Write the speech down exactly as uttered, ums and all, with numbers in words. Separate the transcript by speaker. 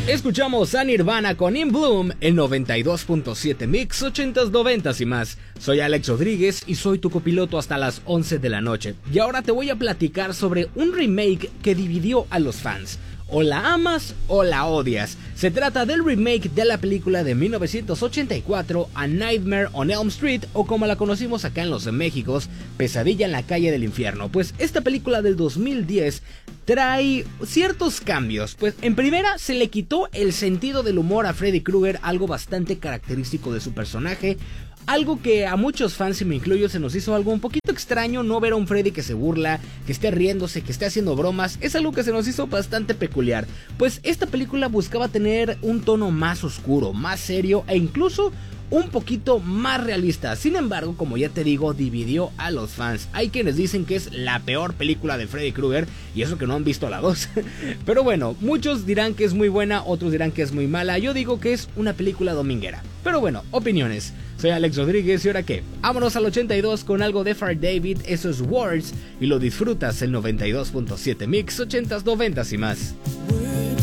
Speaker 1: Escuchamos a Nirvana con In Bloom en noventa y dos punto siete Mix, ochentas, noventas y más. Soy Alex Rodríguez y soy tu copiloto hasta las once de la noche. Y ahora te voy a platicar sobre un remake que dividió a los fans. O la amas o la odias. Se trata del remake de la película de mil novecientos ochenta y cuatro, A Nightmare on Elm Street, o como la conocimos acá en los Méxicos, Pesadilla en la calle del infierno. Pues esta película del dos mil diez trae ciertos cambios. Pues en primera se le quitó el sentido del humor a Freddy Krueger, algo bastante característico de su personaje. Algo que a muchos fans, y me incluyo, se nos hizo algo un poquito extraño, no ver a un Freddy que se burla, que esté riéndose, que esté haciendo bromas. Es algo que se nos hizo bastante peculiar. Pues esta película buscaba tener un tono más oscuro, más serio e incluso un poquito más realista. Sin embargo, como ya te digo, dividió a los fans. Hay quienes dicen que es la peor película de Freddy Krueger, y eso que no han visto la dos. Pero bueno, muchos dirán que es muy buena, otros dirán que es muy mala. Yo digo que es una película dominguera. Pero bueno, opiniones. Soy Alex Rodríguez, y ahora qué, vámonos al ochenta y dos con algo de Far David, eso es Words, y lo disfrutas en noventa y dos punto siete Mix, ochentas, noventas y más.